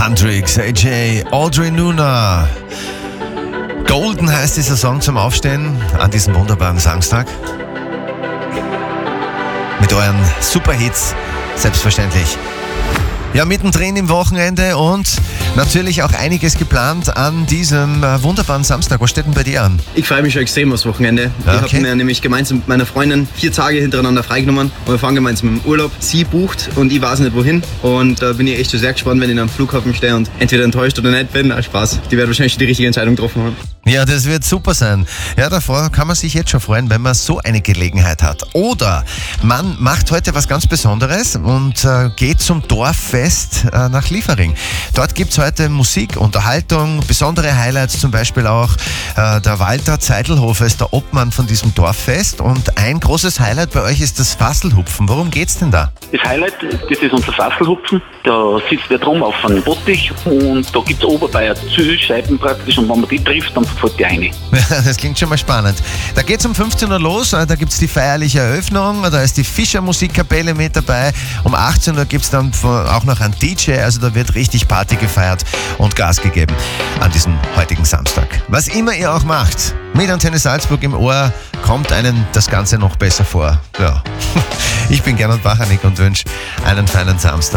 Andrix, AJ, Audrey Nuna. Golden heißt dieser Song zum Aufstehen an diesem wunderbaren Samstag. Mit euren Superhits, selbstverständlich. Ja, mittendrin im Wochenende und natürlich auch einiges geplant an diesem wunderbaren Samstag. Was steht denn bei dir an? Ich freue mich schon extrem aufs Wochenende. Okay. Ich habe mir nämlich gemeinsam mit meiner Freundin 4 Tage hintereinander freigenommen und wir fahren gemeinsam im Urlaub. Sie bucht und ich weiß nicht wohin. Und da bin ich echt schon sehr gespannt, wenn ich am Flughafen stehe und entweder enttäuscht oder nicht bin. Spaß. Die werden wahrscheinlich die richtige Entscheidung getroffen haben. Ja, das wird super sein. Ja, davor kann man sich jetzt schon freuen, wenn man so eine Gelegenheit hat. Oder man macht heute was ganz Besonderes und geht zum Dorffest nach Liefering. Dort gibt es heute Musik, Unterhaltung, besondere Highlights, zum Beispiel auch der Walter Zeidelhofer ist der Obmann von diesem Dorffest und ein großes Highlight bei euch ist das Fasselhupfen. Worum geht's denn da? Das Highlight, das ist unser Fasselhupfen. Da sitzt wer drum auf einem Bottich und da gibt es Oberbayer Zielscheiben praktisch und wenn man die trifft, dann fällt die rein. Das klingt schon mal spannend. Da geht's um 15 Uhr los, da gibt's die feierliche Eröffnung, da ist die Fischer Musikkapelle mit dabei. Um 18 Uhr gibt's dann auch noch einen DJ, also da wird richtig Party gefeiert und Gas gegeben an diesem heutigen Samstag. Was immer ihr auch macht, mit Antenne Salzburg im Ohr kommt einem das Ganze noch besser vor. Ja. Ich bin Gernot Bachanik und wünsche einen feinen Samstag.